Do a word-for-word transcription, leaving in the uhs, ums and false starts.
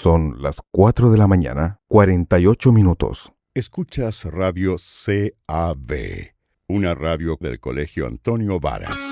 Son las cuatro de la mañana, cuarenta y ocho minutos. Escuchas Radio C A B, una radio del Colegio Antonio Varas.